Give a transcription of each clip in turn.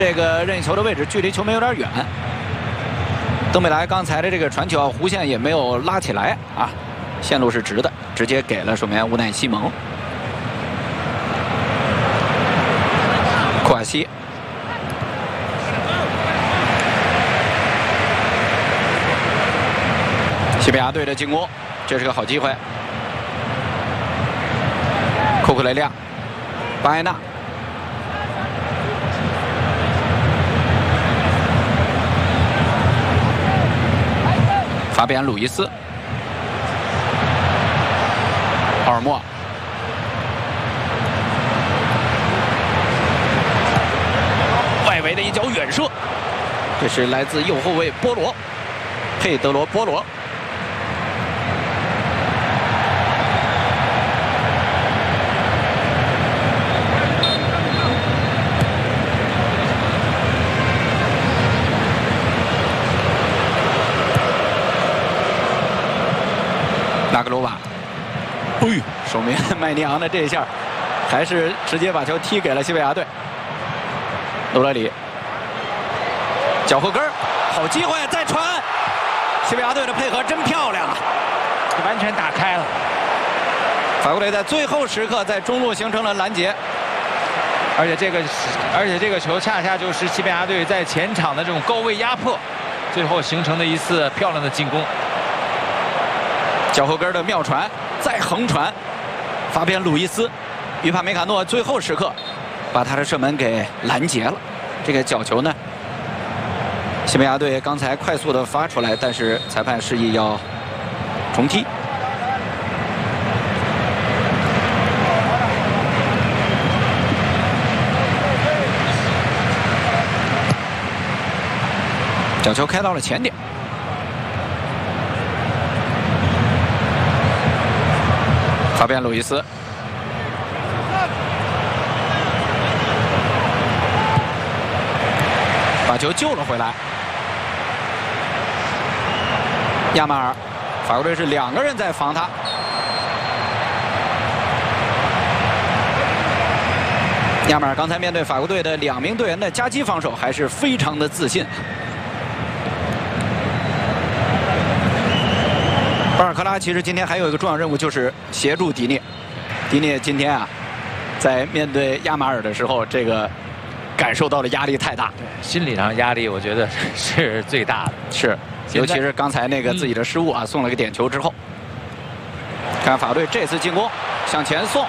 这个任意球的位置距离球门有点远。登贝莱刚才的这个传球啊，弧线也没有拉起来啊，线路是直的，直接给了守门员乌奈西蒙。库瓦西。 西班牙队的进攻，这是个好机会。库库雷利亚、巴埃纳、法比安·鲁伊斯、奥尔莫、外围的一脚远射，这是来自右后卫波罗，佩德罗·波罗。 拉格罗瓦，哎呦，守门员麦尼昂的这一下，还是直接把球踢给了西班牙队。罗德里，脚后跟，好机会，再传，西班牙队的配合真漂亮啊， 完全打开了。 法国队在最后时刻在中路形成了拦截， 而且这个球恰恰就是西班牙队在前场的这种高位压迫，最后形成的一次漂亮的进攻。 脚后跟的妙传，再横传，法比安·鲁伊斯、于帕梅卡诺最后时刻把他的射门给拦截了。这个角球呢，西班牙队刚才快速的发出来，但是裁判示意要重踢。角球开到了前点。 法比安·鲁伊斯，把球救了回来。亚马尔，法国队是2个人在防他。亚马尔刚才面对法国队的2名队员的夹击防守，还是非常的自信。 巴尔克拉其实今天还有一个重要任务，就是协助迪涅。迪涅今天啊，在面对亚马尔的时候，这个感受到的压力太大， 心理上压力我觉得是最大的。 是，尤其是刚才那个自己的失误啊，送了个点球之后，看法国队这次进攻向前送，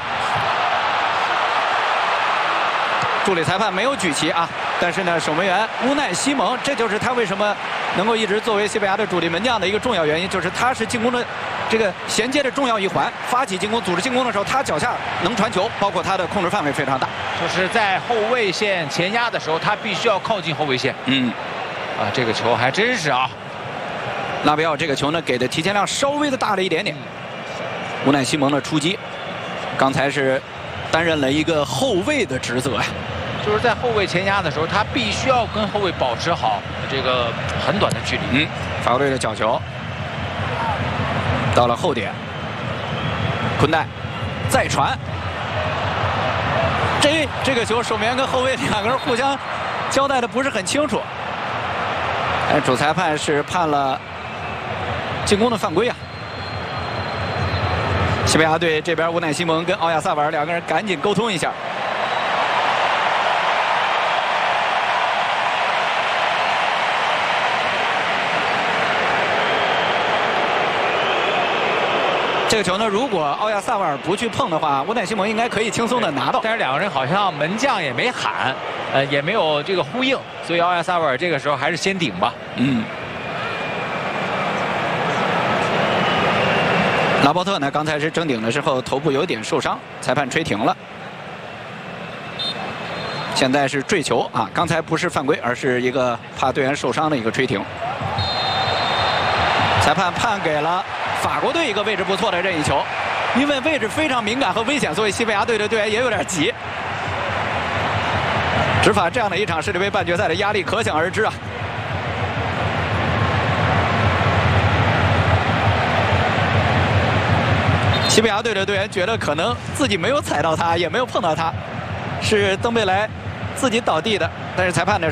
助理裁判没有举旗啊，但是呢，守门员乌奈西蒙，这就是他为什么。 能够一直作为西班牙的主力门将的一个重要原因，就是他是进攻的这个衔接的重要一环。发起进攻、组织进攻的时候，他脚下能传球，包括他的控制范围非常大。 就是在后卫线前压的时候，他必须要靠近后卫线。这个球还真是啊。 拉比奥这个球呢，给的提前量稍微的大了一点点。乌奈西蒙的出击，刚才是担任了一个后卫的职责呀。 就是在后卫前压的时候，他必须要跟后卫保持好这个很短的距离。 法国队的角球到了后点，昆代再传，这个球守门员跟后卫2个人互相交代的不是很清楚。主裁判是判了进攻的犯规啊。西班牙队这边乌奈西蒙跟奥亚萨瓦尔2个人赶紧沟通一下。 这个球呢，如果奥亚萨瓦尔不去碰的话，乌奈西蒙应该可以轻松的拿到。 但是2个人好像门将也没喊，也没有这个呼应，所以奥亚萨瓦尔这个时候还是先顶吧。 拉波特呢，刚才是争顶的时候头部有点受伤，裁判吹停了。现在是坠球啊，刚才不是犯规，而是一个怕队员受伤的一个吹停。裁判判给了。 法国队一个位置不错的任意球，因为位置非常敏感和危险，所以西班牙队的队员也有点急。执法这样的一场世界杯半决赛的压力可想而知啊！西班牙队的队员觉得可能自己没有踩到他，也没有碰到他，是登贝莱自己倒地的，但是裁判呢